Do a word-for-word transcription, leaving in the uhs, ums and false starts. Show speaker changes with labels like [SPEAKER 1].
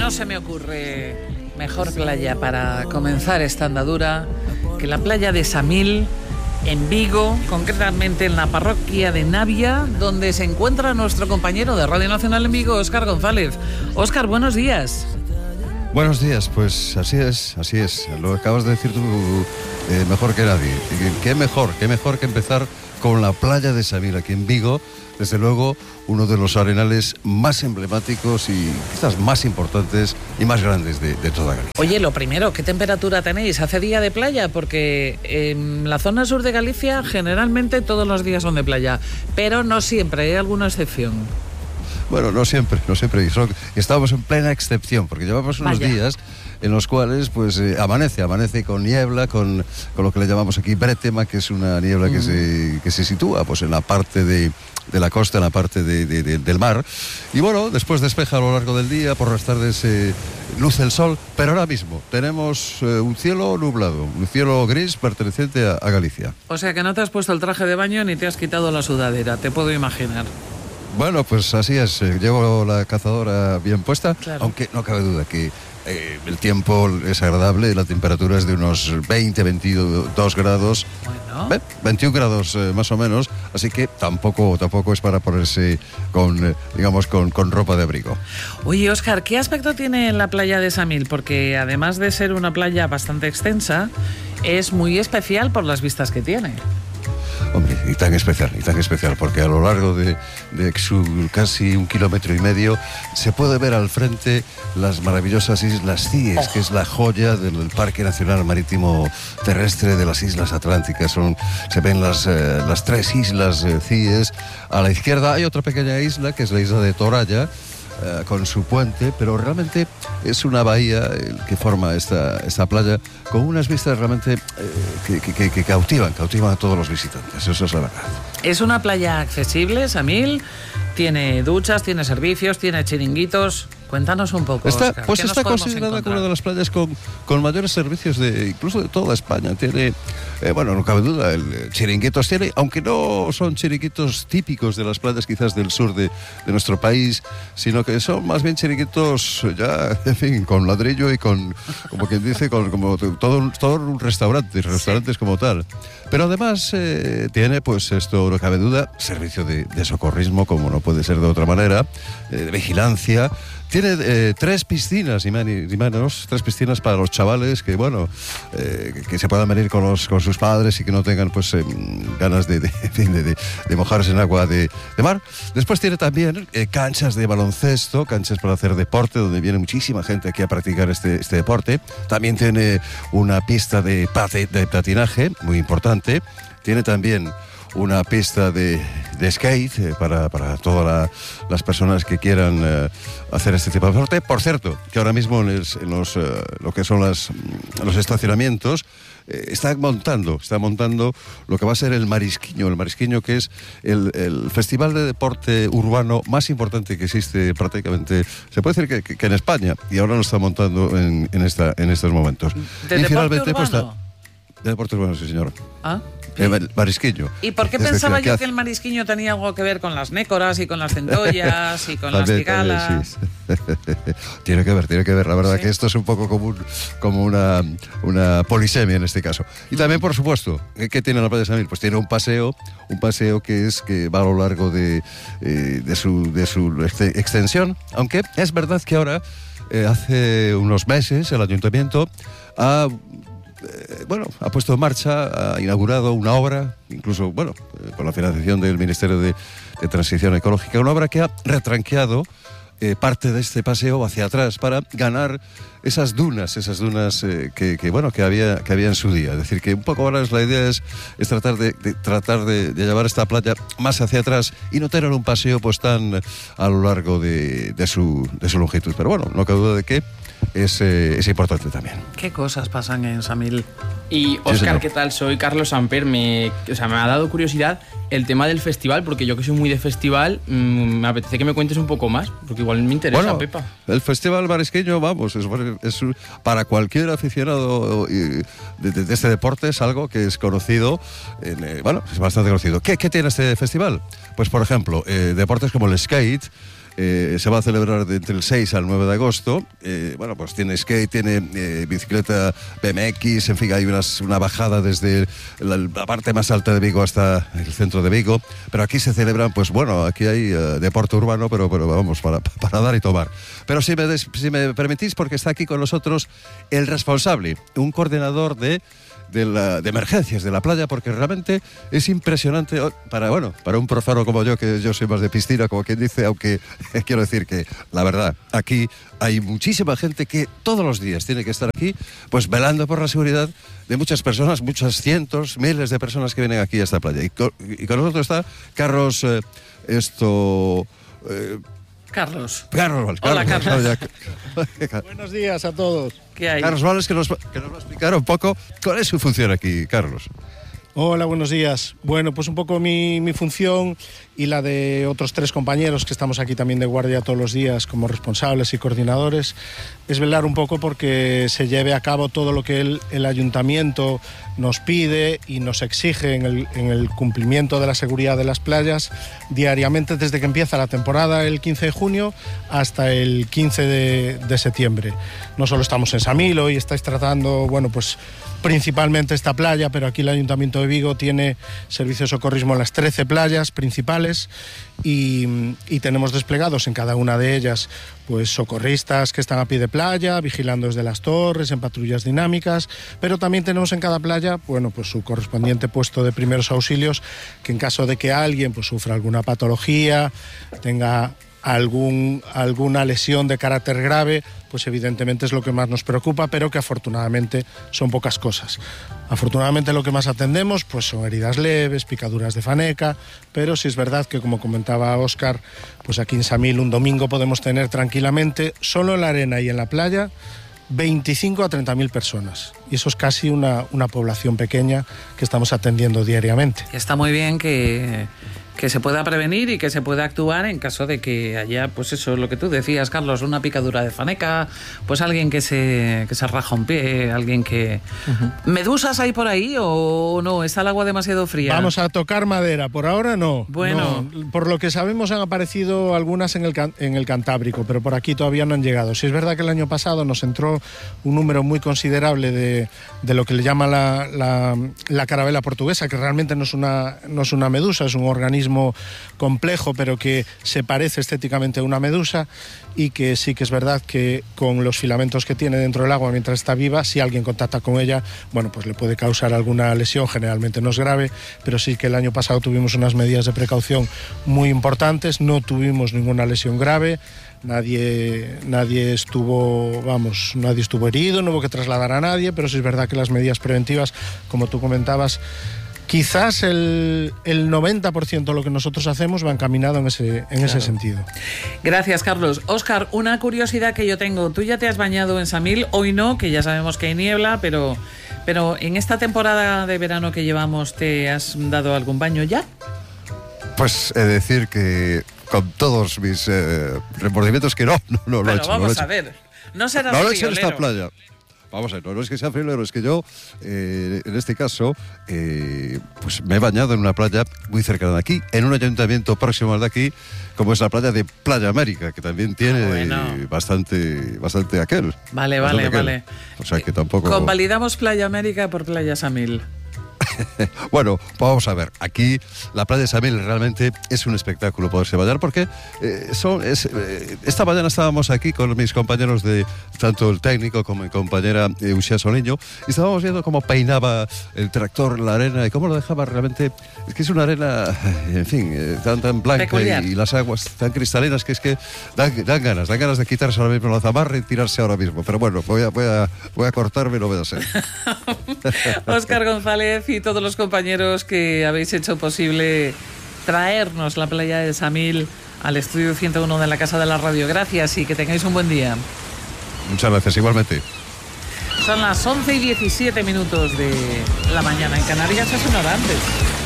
[SPEAKER 1] no se me ocurre mejor playa para comenzar esta andadura que la playa de Samil, en Vigo, concretamente en la parroquia de Navia, donde se encuentra nuestro compañero de Radio Nacional en Vigo, Óscar González. Óscar, buenos días.
[SPEAKER 2] Buenos días, pues así es, así es. Lo acabas de decir tú eh, mejor que nadie. ¿Qué mejor, qué mejor que empezar con la playa de Samil aquí en Vigo? Desde luego, uno de los arenales más emblemáticos y quizás más importantes y más grandes de, de toda Galicia.
[SPEAKER 1] Oye, lo primero, ¿qué temperatura tenéis? ¿Hace día de playa? Porque en la zona sur de Galicia generalmente todos los días son de playa, pero no siempre, hay alguna excepción.
[SPEAKER 2] Bueno, no siempre, no siempre. Estamos en plena excepción, porque llevamos unos Vaya. días en los cuales pues eh, amanece, amanece con niebla, con, con lo que le llamamos aquí brétema, que es una niebla mm. que, se, que se sitúa pues en la parte de, de la costa, en la parte de, de, de, del mar. Y bueno, después despeja a lo largo del día, por las tardes eh, luce el sol, pero ahora mismo tenemos eh, un cielo nublado, un cielo gris perteneciente a, a Galicia.
[SPEAKER 1] O sea que no te has puesto el traje de baño ni te has quitado la sudadera, te puedo imaginar.
[SPEAKER 2] Bueno, pues así es, eh, llevo la cazadora bien puesta, claro. Aunque no cabe duda que eh, el tiempo es agradable, la temperatura es de unos veinte, veintidós grados, bueno. ¿eh? veintiún grados eh, más o menos, así que tampoco, tampoco es para ponerse con, eh, digamos, con, con ropa de abrigo.
[SPEAKER 1] Oye, Óscar, ¿qué aspecto tiene la playa de Samil? Porque además de ser una playa bastante extensa, es muy especial por las vistas que tiene.
[SPEAKER 2] Hombre, y tan especial, y tan especial, porque a lo largo de, de su casi un kilómetro y medio se puede ver al frente las maravillosas Islas Cíes, oh. que es la joya del Parque Nacional Marítimo Terrestre de las Islas Atlánticas. Son, se ven las, eh, las tres Islas eh, Cíes. A la izquierda hay otra pequeña isla, que es la isla de Toralla, Uh, con su puente, pero realmente es una bahía el que forma esta, esta playa con unas vistas realmente eh, que, que, que cautivan, cautivan a todos los visitantes, eso es la verdad.
[SPEAKER 1] Es una playa accesible, Samil, tiene duchas, tiene servicios, tiene chiringuitos. Cuéntanos un poco,
[SPEAKER 2] está,
[SPEAKER 1] Óscar,
[SPEAKER 2] pues
[SPEAKER 1] ¿qué
[SPEAKER 2] está
[SPEAKER 1] nos
[SPEAKER 2] considerada
[SPEAKER 1] encontrar?
[SPEAKER 2] como una de las playas con, con mayores servicios de incluso de toda España. Tiene, eh, bueno, no cabe duda, el chiringuitos tiene, aunque no son chiringuitos típicos de las playas quizás del sur de, de nuestro país, sino que son más bien chiringuitos ya, en fin, con ladrillo y con, como quien dice, con como todo un, todo un restaurante, restaurantes sí. como tal. Pero además eh, tiene, pues esto no cabe duda, servicio de, de socorrismo, como no puede ser de otra manera, eh, de vigilancia. Tiene eh, tres piscinas, y menos, tres piscinas para los chavales que, bueno, eh, que se puedan venir con, los, con sus padres y que no tengan, pues, eh, ganas de, de, de, de, de mojarse en agua de, de mar. Después tiene también eh, canchas de baloncesto, canchas para hacer deporte, donde viene muchísima gente aquí a practicar este, este deporte. También tiene una pista de, pate, de patinaje, muy importante. Tiene también una pista de, de skate eh, para, para todas la, las personas que quieran eh, hacer este tipo de deporte. Por cierto, que ahora mismo en, el, en los, eh, lo que son las, los estacionamientos eh, está montando, está montando lo que va a ser el Marisquiño, el Marisquiño que es el, el festival de deporte urbano más importante que existe prácticamente, se puede decir que, que, que en España, y ahora lo está montando en, en, esta, en estos momentos.
[SPEAKER 1] ¿De
[SPEAKER 2] y
[SPEAKER 1] deporte
[SPEAKER 2] finalmente,
[SPEAKER 1] urbano?
[SPEAKER 2] Pues, está, de deporte urbano, sí señor.
[SPEAKER 1] ¿Ah?
[SPEAKER 2] El marisquiño.
[SPEAKER 1] ¿Y por qué
[SPEAKER 2] es
[SPEAKER 1] pensaba
[SPEAKER 2] decir,
[SPEAKER 1] yo
[SPEAKER 2] hace...
[SPEAKER 1] que el marisquiño tenía algo que ver con las nécoras y con las centollas y con
[SPEAKER 2] también,
[SPEAKER 1] las cigalas?
[SPEAKER 2] También, sí. Tiene que ver, tiene que ver. La verdad ¿Sí? que esto es un poco como, un, como una, una polisemia en este caso. Y también, por supuesto, ¿qué tiene la playa de Samil? Pues tiene un paseo, un paseo que es que va a lo largo de, eh, de, su, de su extensión. Aunque es verdad que ahora, eh, hace unos meses, el ayuntamiento ha... Eh, bueno, ha puesto en marcha, ha inaugurado una obra, incluso, bueno, eh, con la financiación del Ministerio de, de Transición Ecológica, una obra que ha retranqueado eh, parte de este paseo hacia atrás para ganar esas dunas, esas dunas eh, que, que, bueno, que había, que había en su día. Es decir, que un poco ahora la idea es, es tratar, de, de, tratar de, de llevar esta playa más hacia atrás y no tener un paseo pues tan a lo largo de, de, su, de su longitud. Pero bueno, no cabe duda de que Es, eh, es importante también.
[SPEAKER 1] ¿Qué cosas pasan en Samil?
[SPEAKER 3] Y Óscar, sí, ¿qué tal? Soy Carlos Samper. Me, o sea, me ha dado curiosidad el tema del festival, porque yo que soy muy de festival, mmm, me apetece que me cuentes un poco más, porque igual me interesa,
[SPEAKER 2] bueno,
[SPEAKER 3] Pepa.
[SPEAKER 2] El Festival Marisqueño, vamos, es, es para cualquier aficionado de, de, de este deporte, es algo que es conocido, en, eh, bueno, es bastante conocido. ¿Qué, qué tiene este festival? Pues, por ejemplo, eh, deportes como el skate, eh, se va a celebrar de entre el seis al nueve de agosto. Eh, bueno, pues tiene skate, tiene eh, bicicleta B M X, en fin, hay unas, una bajada desde la, la parte más alta de Vigo hasta el centro de Vigo, pero aquí se celebran, pues bueno, aquí hay uh, deporte urbano, pero, pero vamos, para, para dar y tomar. Pero si me, des, si me permitís, porque está aquí con nosotros el responsable, un coordinador de De, la, de emergencias de la playa, porque realmente es impresionante para, bueno, para un profano como yo, que yo soy más de piscina, como quien dice, aunque quiero decir que, la verdad, aquí hay muchísima gente que todos los días tiene que estar aquí, pues velando por la seguridad de muchas personas, muchas cientos, miles de personas que vienen aquí a esta playa. Y con, y con nosotros está Carlos, eh, esto... Eh,
[SPEAKER 1] Carlos.
[SPEAKER 2] Carlos, Carlos.
[SPEAKER 1] Hola, Carlos.
[SPEAKER 4] Buenos días a todos.
[SPEAKER 1] ¿Qué hay?
[SPEAKER 2] Carlos Vales, que nos, que nos va a explicar un poco cuál es su función aquí, Carlos.
[SPEAKER 4] Hola, buenos días. Bueno, pues un poco mi, mi función y la de otros tres compañeros que estamos aquí también de guardia todos los días como responsables y coordinadores es velar un poco porque se lleve a cabo todo lo que el, el ayuntamiento nos pide y nos exige en el, en el cumplimiento de la seguridad de las playas diariamente desde que empieza la temporada el quince de junio hasta el quince de, de septiembre. No solo estamos en Samil, hoy estáis tratando, bueno, pues principalmente esta playa, pero aquí el Ayuntamiento de Vigo tiene servicio de socorrismo en las trece playas principales y, y tenemos desplegados en cada una de ellas pues socorristas que están a pie de playa, vigilando desde las torres, en patrullas dinámicas, pero también tenemos en cada playa, bueno, pues su correspondiente puesto de primeros auxilios, que en caso de que alguien pues sufra alguna patología, tenga algún, alguna lesión de carácter grave, pues evidentemente es lo que más nos preocupa, pero que afortunadamente son pocas cosas. Afortunadamente lo que más atendemos pues son heridas leves, picaduras de faneca, pero sí es verdad que, como comentaba Óscar, pues aquí en Samil un domingo podemos tener tranquilamente, solo en la arena y en la playa, veinticinco a treinta mil personas. Y eso es casi una, una población pequeña que estamos atendiendo diariamente.
[SPEAKER 1] Está muy bien que, que se pueda prevenir y que se pueda actuar en caso de que haya, pues eso, lo que tú decías, Carlos, una picadura de faneca, pues alguien que se, que se raja un pie, alguien que... Uh-huh. ¿Medusas hay por ahí o no? ¿Está el agua demasiado fría?
[SPEAKER 4] Vamos a tocar madera, por ahora no.
[SPEAKER 1] Bueno.
[SPEAKER 4] No. Por lo que sabemos han aparecido algunas en el, en el Cantábrico, pero por aquí todavía no han llegado. Sí es verdad que el año pasado nos entró un número muy considerable de, de lo que le llama la, la, la carabela portuguesa, que realmente no es, una, no es una medusa, es un organismo complejo, pero que se parece estéticamente a una medusa y que sí que es verdad que con los filamentos que tiene dentro del agua mientras está viva, si alguien contacta con ella, bueno, pues le puede causar alguna lesión, generalmente no es grave, pero sí que el año pasado tuvimos unas medidas de precaución muy importantes, no tuvimos ninguna lesión grave. Nadie, nadie estuvo, vamos, nadie estuvo herido, no hubo que trasladar a nadie, pero sí es verdad que las medidas preventivas, como tú comentabas, quizás el, el noventa por ciento de lo que nosotros hacemos va encaminado en ese, en claro. ese sentido.
[SPEAKER 1] Gracias, Carlos. Óscar, una curiosidad que yo tengo. Tú ya te has bañado en Samil, hoy no, que ya sabemos que hay niebla, pero, pero en esta temporada de verano que llevamos, ¿te has dado algún baño ya?
[SPEAKER 2] Pues he de decir que con todos mis eh, remordimientos que no, no, no lo he hecho.
[SPEAKER 1] Pero vamos
[SPEAKER 2] no lo he hecho.
[SPEAKER 1] a ver, no serás
[SPEAKER 2] no lo he
[SPEAKER 1] friolero.
[SPEAKER 2] hecho en esta playa. Vamos a ver, no, no es que sea friolero, es que yo, eh, en este caso, eh, pues me he bañado en una playa muy cercana de aquí, en un ayuntamiento próximo al de aquí, como es la playa de Playa América, que también tiene ah, bueno. bastante, bastante aquel.
[SPEAKER 1] Vale,
[SPEAKER 2] bastante
[SPEAKER 1] vale,
[SPEAKER 2] aquel.
[SPEAKER 1] vale.
[SPEAKER 2] O sea que tampoco...
[SPEAKER 1] Convalidamos Playa América por Playa Samil.
[SPEAKER 2] Bueno, vamos a ver, aquí la playa de Samil realmente es un espectáculo poderse bañar porque eh, son, es, eh, esta mañana estábamos aquí con mis compañeros de tanto el técnico como mi compañera eh, Uxía Soliño y estábamos viendo cómo peinaba el tractor en la arena y cómo lo dejaba realmente, es que es una arena, en fin, eh, tan, tan blanca y, y las aguas tan cristalinas que es que dan, dan ganas, dan ganas de quitarse ahora mismo la zamarra y tirarse ahora mismo, pero bueno, voy a, voy a, voy a cortarme y no voy a ser.
[SPEAKER 1] Óscar González y todos los compañeros que habéis hecho posible traernos la playa de Samil al estudio ciento uno de la Casa de la Radio. Gracias y que tengáis un buen día.
[SPEAKER 2] Muchas gracias, igualmente.
[SPEAKER 1] Son las once y diecisiete minutos de la mañana. En Canarias es una hora antes.